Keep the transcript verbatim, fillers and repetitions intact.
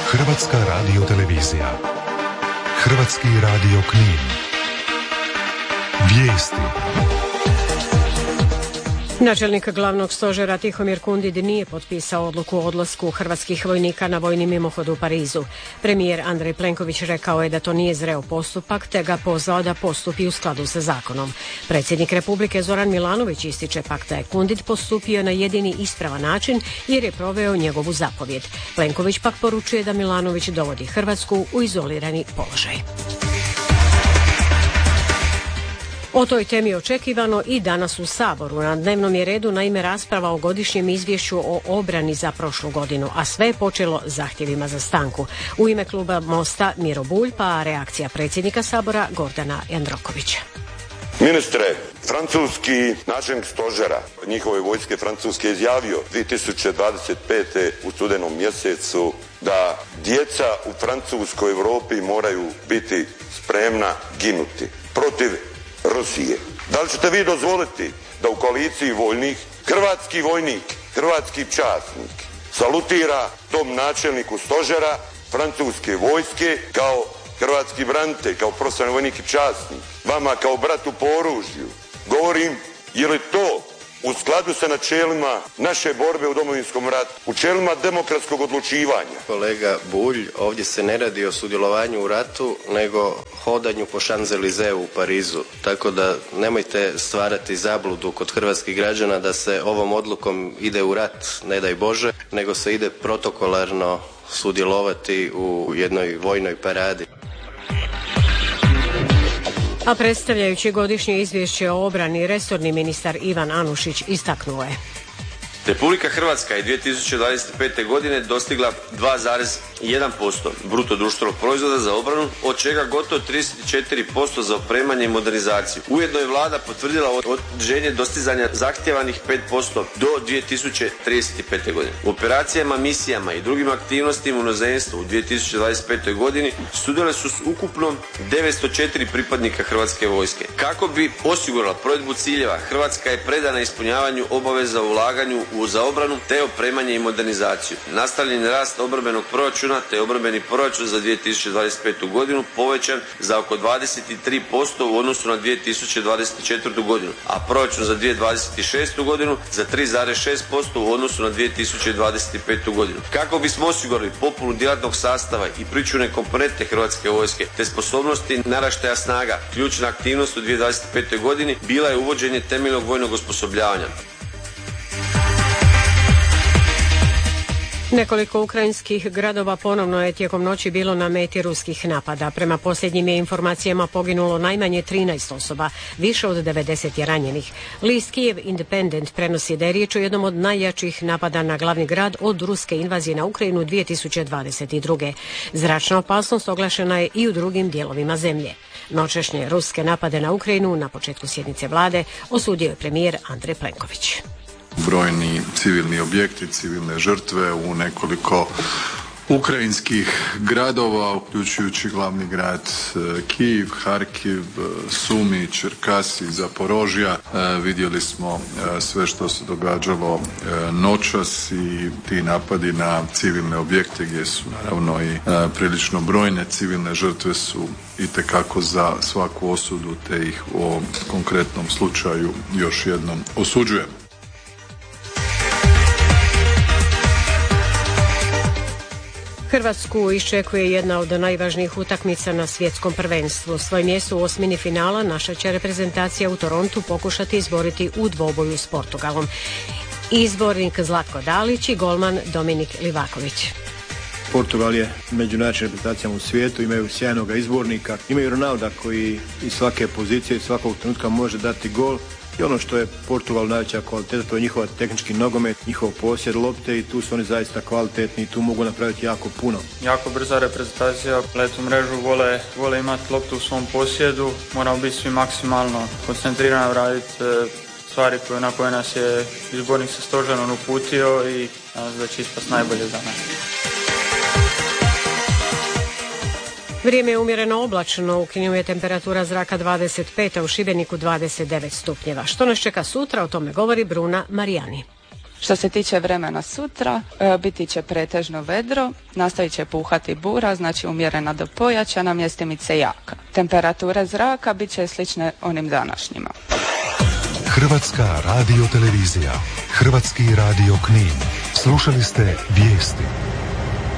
Hrvatska radiotelevizija. Hrvatski radio Knin. Vijesti. Načelnik glavnog stožera Tihomir Kundid nije potpisao odluku o odlasku hrvatskih vojnika na vojni mimohod u Parizu. Premijer Andrej Plenković rekao je da to nije zreo postupak, te ga pozvao da postupi u skladu sa zakonom. Predsjednik Republike Zoran Milanović ističe pak da je Kundid postupio na jedini ispravan način jer je proveo njegovu zapovjed. Plenković pak poručuje da Milanović dovodi Hrvatsku u izolirani položaj. O toj temi očekivano i danas u Saboru. Na dnevnom je redu naime rasprava o godišnjem izvješću o obrani za prošlu godinu, a sve je počelo zahtjevima za stanku. U ime kluba Mosta Miro Bulj, pa reakcija predsjednika Sabora Gordana Jandrokovića. Ministre, francuski načelnik stožera njihove vojske francuske je izjavio dvije tisuće dvadeset pete u studenom mjesecu da djeca u Francuskoj Europi moraju biti spremna ginuti protiv Rusije. Da li ćete vi dozvoliti da u koaliciji vojnih hrvatski vojnik, hrvatski časnik salutira tom načelniku stožera francuske vojske kao hrvatski branitelj, kao profesionalni vojnik i časnik, vama kao bratu po oružju? Govorim, je li to u skladu sa načelima naše borbe u Domovinskom ratu, u načelima demokratskog odlučivanja? Kolega Bulj, ovdje se ne radi o sudjelovanju u ratu, nego hodanju po Champs-Élysées u Parizu. Tako da nemojte stvarati zabludu kod hrvatskih građana da se ovom odlukom ide u rat, ne daj Bože, nego se ide protokolarno sudjelovati u jednoj vojnoj paradi. A predstavljajući godišnje izvješće o obrani, resorni ministar Ivan Anušić istaknuo je: Republika Hrvatska je dvije tisuće dvadeset pete. godine dostigla dva zarez jedan posto bruto društvenog proizvoda za obranu, od čega gotovo trideset četiri posto za opremanje i modernizaciju. Ujedno je vlada potvrdila određenje dostizanja zahtjevanih pet posto do dvije tisuće trideset pete. godine. U operacijama, misijama i drugim aktivnostima u inozemstvu u dvije tisuće dvadeset petoj. godini sudjelovali su ukupno devetsto četiri pripadnika Hrvatske vojske. Kako bi osigurala provedbu ciljeva, Hrvatska je predana ispunjavanju obaveza u ulaganju u za obranu te opremanje i modernizaciju. Nastavljen je rast obrambenog proračuna te obrambeni proračun za dvije tisuće dvadeset petu. godinu povećan za oko dvadeset tri posto u odnosu na dvije tisuće dvadeset četvrtu. godinu, a proračun za dvije tisuće dvadeset šestu. godinu za tri zarez šest posto u odnosu na dvije tisuće dvadeset petu. godinu. Kako bismo osigurali popunu djelatnog sastava i pričuvne komponente Hrvatske vojske te sposobnosti naraštaja snaga, ključna aktivnost u dvije tisuće dvadeset petoj. godini bila je uvođenje temeljnog vojnog osposobljavanja. Nekoliko ukrajinskih gradova ponovno je tijekom noći bilo na meti ruskih napada. Prema posljednjim je informacijama poginulo najmanje trinaest osoba, više od devedeset je ranjenih. List Kiev Independent prenosi da je riječ o jednom od najjačih napada na glavni grad od ruske invazije na Ukrajinu dvije tisuće dvadeset druge. Zračna opasnost oglašena je i u drugim dijelovima zemlje. Noćašnje ruske napade na Ukrajinu na početku sjednice vlade osudio je premijer Andrej Plenković. Brojni civilni objekti, civilne žrtve u nekoliko ukrajinskih gradova, uključujući glavni grad Kijev, Harkiv, Sumi, Čerkasi, Zaporožja. Vidjeli smo sve što se događalo noćas i ti napadi na civilne objekte gdje su naravno i prilično brojne civilne žrtve su itekako za svaku osudu, te ih u ovom konkretnom slučaju još jednom osuđujem. Hrvatsku iščekuje jedna od najvažnijih utakmica na svjetskom prvenstvu. Svoje mjesto u osmini finala naša će reprezentacija u Torontu pokušati izboriti u dvoboju s Portugalom. Izbornik Zlatko Dalić i golman Dominik Livaković. Portugal je među najjačim reprezentacijama u svijetu, imaju sjajnog izbornika, imaju Ronalda koji iz svake pozicije, iz svakog trenutka može dati gol. I ono što je Portugal najveća kvaliteta, to je njihova tehnički nogomet, njihov posjed lopte i tu su oni zaista kvalitetni i tu mogu napraviti jako puno. Jako brza reprezentacija, letu mrežu, vole, vole imati loptu u svom posjedu, moramo biti svi maksimalno koncentrirani, raditi stvari koje, na koje nas je izbornik sa stožerom uputio i da će ispast najbolje za nas. Vrijeme je umjereno oblačno, u Kninu je temperatura zraka dvadeset pet, a u Šibeniku dvadeset devet stupnjeva. Što nas čeka sutra, o tome govori Bruna Marijani. Što se tiče vremena sutra, e, biti će pretežno vedro, nastavit će puhati bura, znači umjerena do pojačana, mjestimice jaka. Temperature zraka bit će slične onim današnjima. Hrvatska radiotelevizija, Hrvatski radio Knin. Slušali ste vijesti.